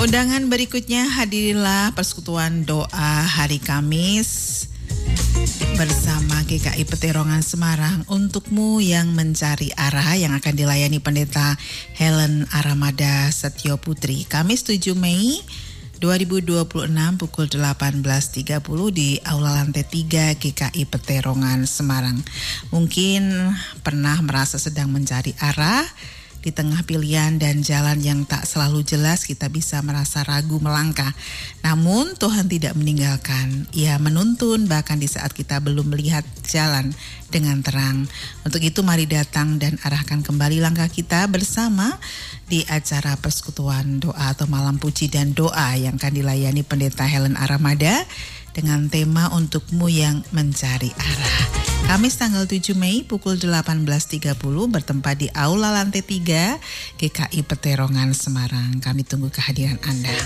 Undangan berikutnya, hadirilah persekutuan doa hari Kamis bersama GKI Peterongan Semarang untukmu yang mencari arah, yang akan dilayani Pendeta Helen Aramada Setio Putri. Kamis 7 Mei 2026 pukul 18.30 di Aula Lantai 3 GKI Peterongan Semarang. Mungkin pernah merasa sedang mencari arah. Di tengah pilihan dan jalan yang tak selalu jelas, kita bisa merasa ragu melangkah. Namun Tuhan tidak meninggalkan. Ia menuntun bahkan di saat kita belum melihat jalan dengan terang. Untuk itu mari datang dan arahkan kembali langkah kita bersama di acara persekutuan doa atau malam puji dan doa yang akan dilayani Pendeta Helen Aramada dengan tema untukmu yang mencari arah. Kamis tanggal 7 Mei pukul 18.30 bertempat di Aula Lantai 3 GKI Peterongan Semarang. Kami tunggu kehadiran Anda.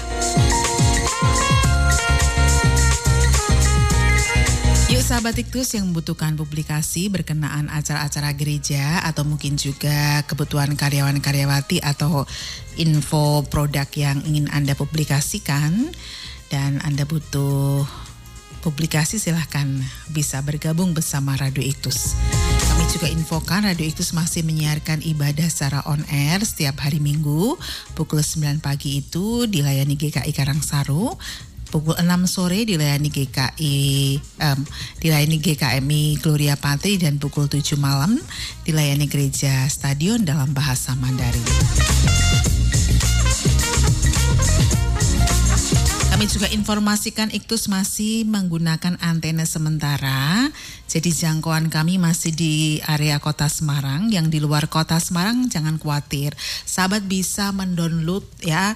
Yuk sahabat Iktus yang membutuhkan publikasi berkenaan acara-acara gereja atau mungkin juga kebutuhan karyawan-karyawati atau info produk yang ingin Anda publikasikan dan Anda butuh publikasi, silahkan bisa bergabung bersama Radio Iktus. Kami juga infokan Radio Iktus masih menyiarkan ibadah secara on air setiap hari Minggu pukul 9 pagi itu dilayani GKI Karangsaru, pukul 6 sore dilayani GKMI Gloria Patri, dan pukul 7 malam dilayani Gereja Stadion dalam bahasa Mandarin. Kami juga informasikan Iktus masih menggunakan antena sementara. Jadi jangkauan kami masih di area kota Semarang. Yang di luar kota Semarang jangan khawatir. Sahabat bisa mendownload ya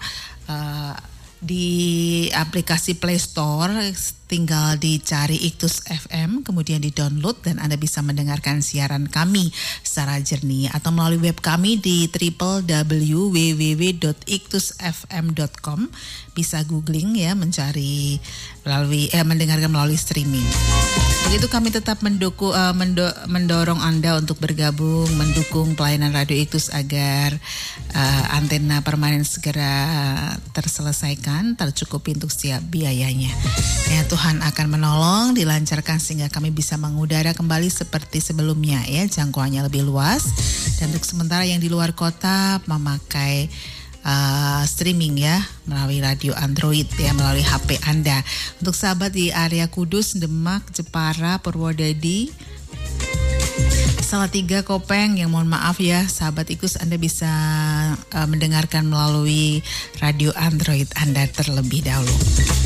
di aplikasi Play Store, tinggal dicari Iktus FM, kemudian di-download dan Anda bisa mendengarkan siaran kami secara jernih, atau melalui web kami di www.iktusfm.com. Bisa googling ya, mencari mendengarkan melalui streaming. Begitu kami tetap mendorong Anda untuk bergabung, mendukung pelayanan Radio Iktus agar antena permanen segera terselesaikan, tercukupi untuk setiap biayanya. Ya, Tuhan akan menolong, dilancarkan sehingga kami bisa mengudara kembali seperti sebelumnya ya, jangkauannya lebih luas. Dan untuk sementara yang di luar kota memakai streaming ya melalui radio Android ya, melalui HP Anda. Untuk sahabat di area Kudus, Demak, Jepara, Purwodadi, Salatiga, Kopeng, yang mohon maaf ya sahabat Iktus, Anda bisa mendengarkan melalui radio Android Anda terlebih dahulu.